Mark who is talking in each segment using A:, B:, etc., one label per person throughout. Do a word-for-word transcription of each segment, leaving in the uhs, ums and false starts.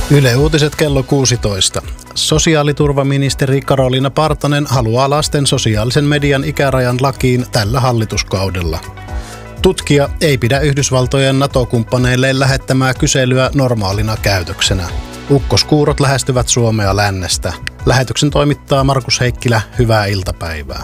A: Yle Uutiset kello kuusitoista. Sosiaaliturvaministeri Karoliina Partanen haluaa lasten sosiaalisen median ikärajan lakiin tällä hallituskaudella. Tutkija ei pidä Yhdysvaltojen NATO-kumppaneille lähettämää kyselyä normaalina käytöksenä. Ukkoskuurot lähestyvät Suomea lännestä. Lähetyksen toimittaa Markus Heikkilä. Hyvää iltapäivää.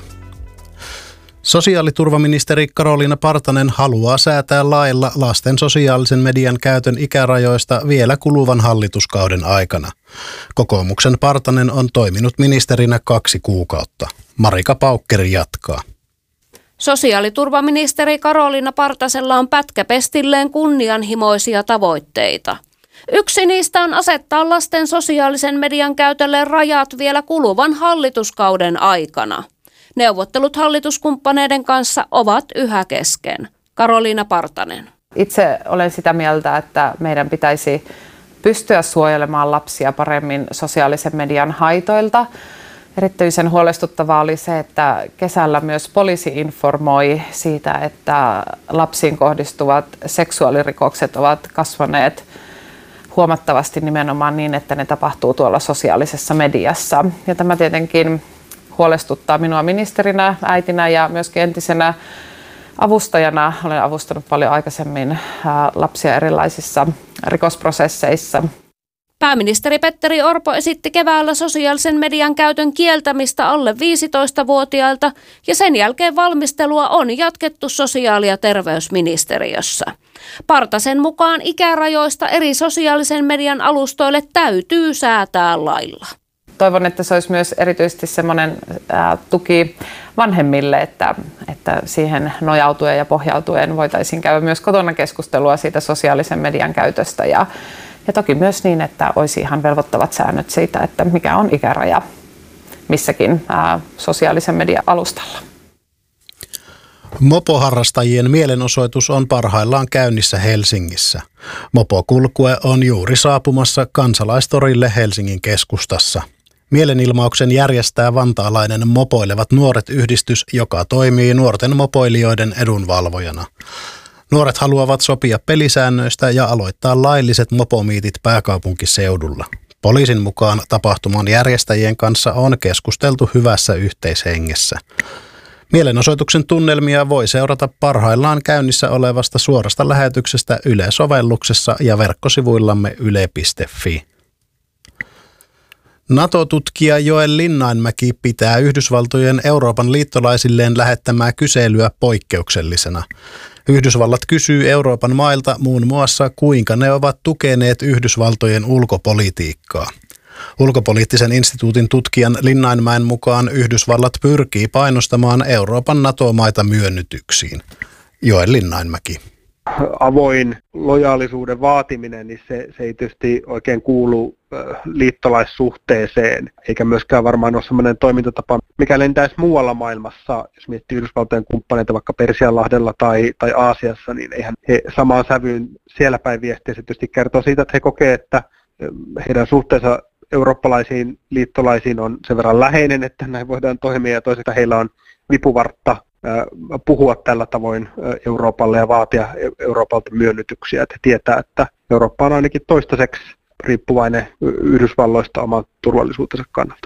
A: Sosiaaliturvaministeri Karoliina Partanen haluaa säätää lailla lasten sosiaalisen median käytön ikärajoista vielä kuluvan hallituskauden aikana. Kokoomuksen Partanen on toiminut ministerinä kaksi kuukautta. Marika Paukkeri jatkaa.
B: Sosiaaliturvaministeri Karoliina Partasella on pätkäpestilleen kunnianhimoisia tavoitteita. Yksi niistä on asettaa lasten sosiaalisen median käytölle rajat vielä kuluvan hallituskauden aikana. Neuvottelut hallituskumppaneiden kanssa ovat yhä kesken. Karoliina Partanen.
C: Itse olen sitä mieltä, että meidän pitäisi pystyä suojelemaan lapsia paremmin sosiaalisen median haitoilta. Erityisen huolestuttavaa oli se, että kesällä myös poliisi informoi siitä, että lapsiin kohdistuvat seksuaalirikokset ovat kasvaneet huomattavasti nimenomaan niin, että ne tapahtuu tuolla sosiaalisessa mediassa. Ja tämä tietenkin huolestuttaa minua ministerinä, äitinä ja myöskin entisenä avustajana. Olen avustanut paljon aikaisemmin lapsia erilaisissa rikosprosesseissa.
B: Pääministeri Petteri Orpo esitti keväällä sosiaalisen median käytön kieltämistä alle viisitoistavuotiailta ja sen jälkeen valmistelua on jatkettu sosiaali- ja terveysministeriössä. Partasen mukaan ikärajoista eri sosiaalisen median alustoille täytyy säätää lailla.
C: Toivon, että se olisi myös erityisesti semmoinen ää, tuki vanhemmille, että, että siihen nojautuen ja pohjautuen voitaisiin käydä myös kotona keskustelua siitä sosiaalisen median käytöstä. Ja, ja toki myös niin, että olisi ihan velvoittavat säännöt siitä, että mikä on ikäraja missäkin ää, sosiaalisen median alustalla.
A: Mopoharrastajien mielenosoitus on parhaillaan käynnissä Helsingissä. Mopokulkue on juuri saapumassa Kansalaistorille Helsingin keskustassa. Mielenilmauksen järjestää vantaalainen Mopoilevat nuoret -yhdistys, joka toimii nuorten mopoilijoiden edunvalvojana. Nuoret haluavat sopia pelisäännöistä ja aloittaa lailliset mopomiitit pääkaupunkiseudulla. Poliisin mukaan tapahtuman järjestäjien kanssa on keskusteltu hyvässä yhteishengessä. Mielenosoituksen tunnelmia voi seurata parhaillaan käynnissä olevasta suorasta lähetyksestä Yle-sovelluksessa ja verkkosivuillamme yle piste fi. NATO-tutkija Joel Linnainmäki pitää Yhdysvaltojen Euroopan liittolaisilleen lähettämää kyselyä poikkeuksellisena. Yhdysvallat kysyy Euroopan mailta muun muassa, kuinka ne ovat tukeneet Yhdysvaltojen ulkopolitiikkaa. Ulkopoliittisen instituutin tutkijan Linnainmäen mukaan Yhdysvallat pyrkii painostamaan Euroopan NATO-maita myönnytyksiin. Joel Linnainmäki.
D: Avoin lojaalisuuden vaatiminen, niin se, se ei tietysti oikein kuulu liittolaissuhteeseen, eikä myöskään varmaan ole sellainen toimintatapa, mikä lentäisi muualla maailmassa. Jos miettii Yhdysvaltojen kumppaneita vaikka Persianlahdella tai, tai Aasiassa, niin eihän he samaan sävyyn siellä päin viestiä. Se tietysti kertoo siitä, että he kokee, että heidän suhteensa eurooppalaisiin liittolaisiin on sen verran läheinen, että näin voidaan toimia, ja toisaalta heillä on vipuvartta puhua tällä tavoin Euroopalle ja vaatia Euroopalta myönnytyksiä. Että he tietää, että Eurooppa on ainakin toistaiseksi riippuvainen Yhdysvalloista oman turvallisuutensa kannalta.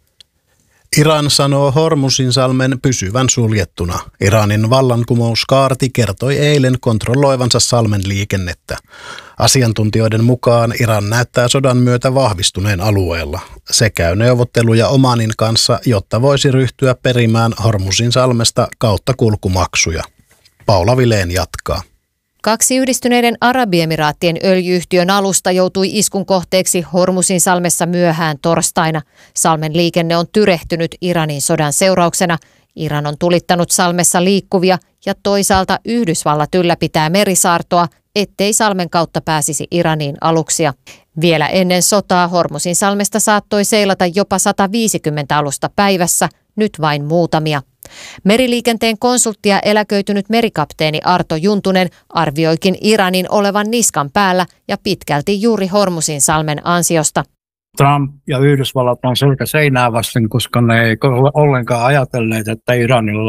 A: Iran sanoo Hormuzinsalmen pysyvän suljettuna. Iranin vallankumouskaarti kertoi eilen kontrolloivansa salmen liikennettä. Asiantuntijoiden mukaan Iran näyttää sodan myötä vahvistuneen alueella. Se käy neuvotteluja Omanin kanssa, jotta voisi ryhtyä perimään Hormuzinsalmesta kauttakulkumaksuja. Paula Vileen jatkaa.
E: Kaksi Yhdistyneiden Arabiemiraattien öljy-yhtiön alusta joutui iskun kohteeksi Hormuzinsalmessa myöhään torstaina. Salmen liikenne on tyrehtynyt Iranin sodan seurauksena. Iran on tulittanut salmessa liikkuvia ja toisaalta Yhdysvallat ylläpitää merisaartoa, ettei salmen kautta pääsisi Iraniin aluksia. Vielä ennen sotaa Hormuzinsalmesta saattoi seilata jopa sata viisikymmentä alusta päivässä, nyt vain muutamia. Meriliikenteen konsultti ja eläköitynyt merikapteeni Arto Juntunen arvioikin Iranin olevan niskan päällä ja pitkälti juuri Hormuzinsalmen ansiosta.
F: Trump ja Yhdysvallat on selkä seinää vasten, koska ne ei ole ollenkaan ajatelleet, että Iranilla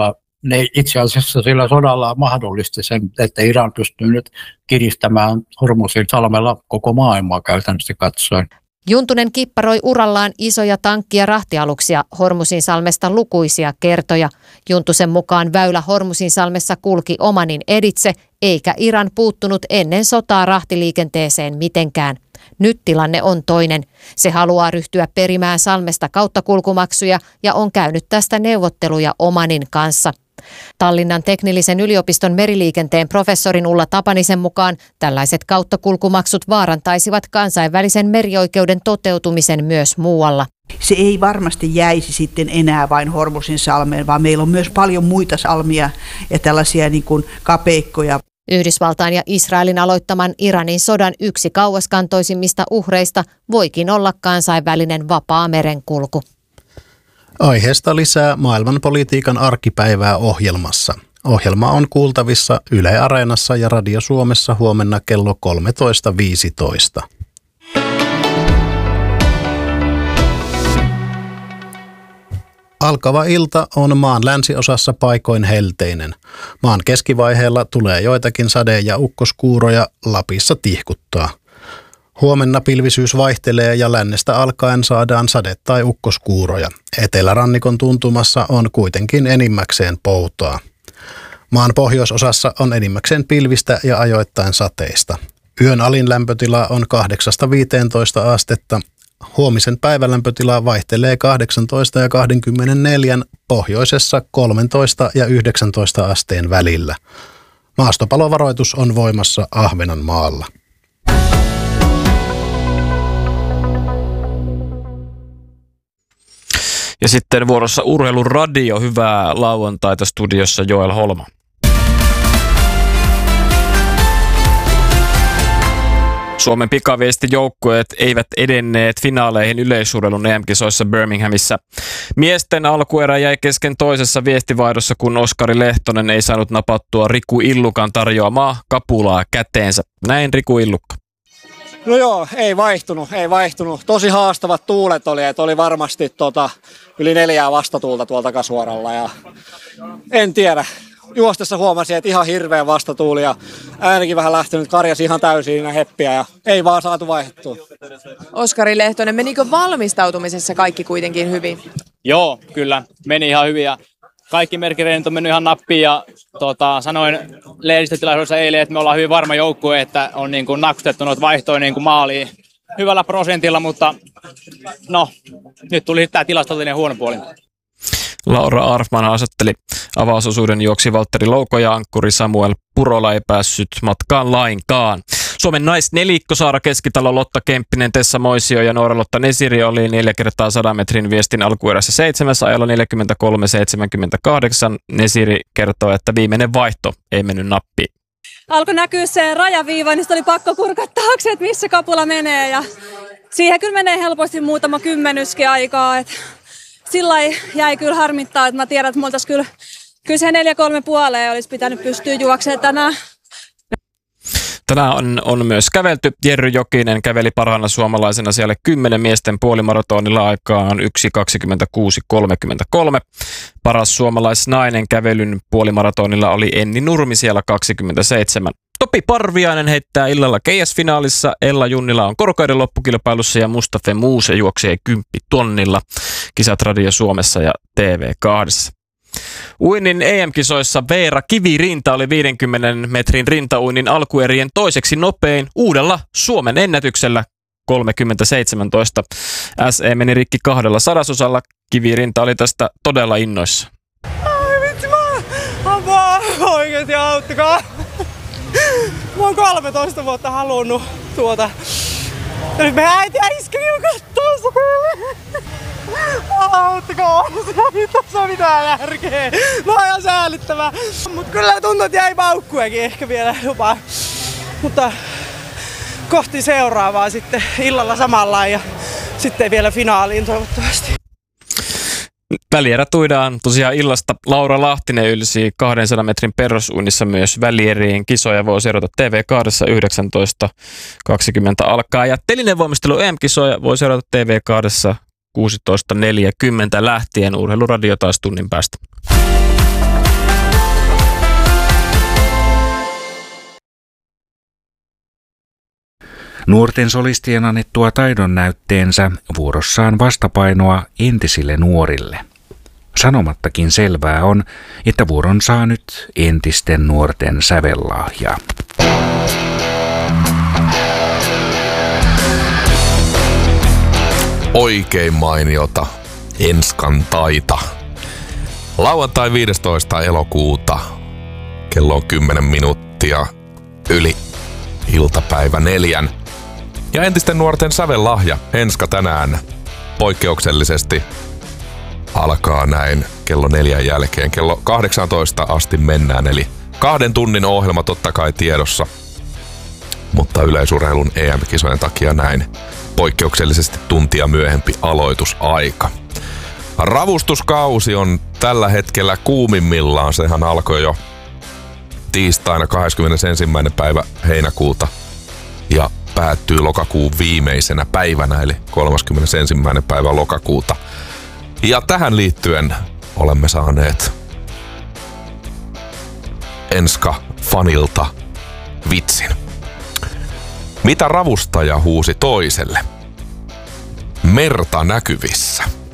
F: ne itse asiassa sillä sodalla mahdollisti sen, että Iran pystyy nyt kiristämään Hormuzin salmella koko maailmaa käytännössä katsoen.
E: Juntunen kipparoi urallaan isoja tankki- ja rahtialuksia Hormuzin salmesta lukuisia kertoja. Juntusen mukaan väylä Hormuzin salmessa kulki Omanin editse, eikä Iran puuttunut ennen sotaa rahtiliikenteeseen mitenkään. Nyt tilanne on toinen. Se haluaa ryhtyä perimään salmesta kauttakulkumaksuja ja on käynyt tästä neuvotteluja Omanin kanssa. Tallinnan teknillisen yliopiston meriliikenteen professorin Ulla Tapanisen mukaan tällaiset kauttakulkumaksut vaarantaisivat kansainvälisen merioikeuden toteutumisen myös muualla.
G: Se ei varmasti jäisi sitten enää vain Hormuzin salmeen, vaan meillä on myös paljon muita salmia ja tällaisia niin kuin kapeikkoja.
E: Yhdysvaltain ja Israelin aloittaman Iranin sodan yksi kauaskantoisimmista uhreista voikin olla kansainvälinen vapaa merenkulku.
A: Aiheesta lisää maailmanpolitiikan arkipäivää ohjelmassa. Ohjelma on kuultavissa Yle Areenassa ja Radio Suomessa huomenna kello kolmetoista viisitoista. Alkava ilta on maan länsiosassa paikoin helteinen. Maan keskivaiheella tulee joitakin sade- ja ukkoskuuroja, Lapissa tihkuttaa. Huomenna pilvisyys vaihtelee ja lännestä alkaen saadaan sade- tai ukkoskuuroja. Etelärannikon tuntumassa on kuitenkin enimmäkseen poutaa. Maan pohjoisosassa on enimmäkseen pilvistä ja ajoittain sateista. Yön alin lämpötila on kahdeksasta viiteentoista astetta. Huomisen päivälämpötila vaihtelee kahdeksantoista ja kaksikymmentäneljä, pohjoisessa kolmetoista ja yhdeksäntoista asteen välillä. Maastopalovaroitus on voimassa Ahvenanmaalla.
H: Ja sitten vuorossa Urheiluradio. Hyvää lauantaita, studiossa Joel Holma. Suomen pikaviestijoukkueet eivät edenneet finaaleihin yleisurheilun E M-kisoissa Birminghamissa. Miesten alkuerä jäi kesken toisessa viestivaihdossa, kun Oskari Lehtonen ei saanut napattua Riku Illukan tarjoamaa kapulaa käteensä. Näin Riku Illukka.
I: No joo, ei vaihtunut, ei vaihtunut. Tosi haastavat tuulet oli, että oli varmasti tota, yli neljää vastatuulta tuolta takasuoralla ja en tiedä. Juostessa huomasin, että ihan hirveä vastatuuli ja äänikin vähän lähtenyt, karjasi ihan täysin heppiä ja ei vaan saatu vaihdettua.
J: Oskari Lehtonen, menikö valmistautumisessa kaikki kuitenkin hyvin?
K: Joo, kyllä. Meni ihan hyvin ja kaikki merkireenit on mennyt ihan nappiin ja tota, sanoin lehdistötilaisuudessa eilen, että me ollaan hyvin varma joukkue, että on niin kuin nakustettu noita vaihtoja niin kuin maaliin hyvällä prosentilla, mutta no, nyt tuli tämä tilastollinen huono puoli.
H: Laura Arfman haastatteli avausosuuden juoksi Valtteri Louko ja ankkuri Samuel Purola ei päässyt matkaan lainkaan. Suomen naisnelikko Saara Keskitalo, Lotta Kemppinen, Tessa Moisio ja Noora-Lotta Nesiri oli neljä kertaa sadan metrin viestin alkuerässä seitsemässä ajalla neljäkymmentäkolme seitsemänkymmentäkahdeksan. Nesiri kertoo, että viimeinen vaihto ei mennyt nappiin.
L: Alkoi näkyä se rajaviiva, niin oli pakko kurkata taakse, että missä kapula menee. Ja siihen kyllä menee helposti muutama kymmenyskin aikaa. Että sillä jäi kyllä harmittaa, että mä tiedän, että me oltaisiin kyllä, kyllä se neljä kolme puoleen olisi pitänyt pystyä juoksemaan tänään.
H: Tänään on, on myös kävelty. Jerry Jokinen käveli parhaana suomalaisena siellä kymmenen miesten puolimaratonilla aikaan yksi kaksikymmentäkuusi kolmekymmentäkolme. Paras suomalaisnainen kävelyn puolimaratonilla oli Enni Nurmi siellä kaksikymmentäseitsemän. Topi Parviainen heittää illalla K S-finaalissa, Ella Junnila on korkeuden loppukilpailussa ja Mustafa Muuse juoksee kymppitonnilla. Kisat Radio Suomessa ja T V kaksi. Uinnin E M-kisoissa Veera Kivirinta oli viidenkymmenen metrin rintauinnin alkuerien toiseksi nopein uudella Suomen ennätyksellä kolmekymmentä seitsemäntoista. S E meni rikki kahdella sadasosalla. Kivirinta oli tästä todella innoissa.
M: Ai vitsi, mä apua, oikeesti auttakaa. Mä oon kolmetoista vuotta halunnut tuota. Ja nyt me äiti ja iskä kattoo sitä. Auttakaa, se ei tässä ole mitään järkeä. Mä oon ihan säällittävää. Mut kyllä tuntuu, että jäi paukkuakin ehkä vielä jopa. Mutta kohti seuraavaa sitten illalla samalla ja sitten vielä finaaliin toivottavasti.
H: Välierät uidaan tosiaan illasta. Laura Lahtinen ylsi kahdensadan metrin perrosuinnissa myös välierien kisoja. Voi seurata T V kaksi yhdeksäntoista kaksikymmentä alkaa. Ja telinevoimistelu E M-kisoja voi seurata T V kaksi kuusitoista neljäkymmentä lähtien. Urheiluradio taas tunnin päästä.
N: Nuorten solistien annettua taidon näytteensä vuorossaan vastapainoa entisille nuorille. Sanomattakin selvää on, että vuoron saa nyt entisten nuorten sävellahja.
O: Oikein mainiota Enskan taita. Lauantai viidestoista elokuuta, kello on kymmenen minuuttia yli iltapäivä neljän. Ja entisten nuorten sävellahja Enska tänään poikkeuksellisesti alkaa näin kello neljän jälkeen. Kello kahdeksantoista asti mennään, eli kahden tunnin ohjelma totta kai tiedossa. Mutta yleisurheilun E M-kisojen takia näin poikkeuksellisesti tuntia myöhempi aloitusaika. Ravustuskausi on tällä hetkellä kuumimmillaan. Sehän alkoi jo tiistaina kahdeskymmenesensimmäinen päivä heinäkuuta ja päättyy lokakuun viimeisenä päivänä, eli kolmaskymmenesensimmäinen päivä lokakuuta. Ja tähän liittyen olemme saaneet Enska-fanilta vitsin. Mitä ravustaja huusi toiselle? Merta näkyvissä.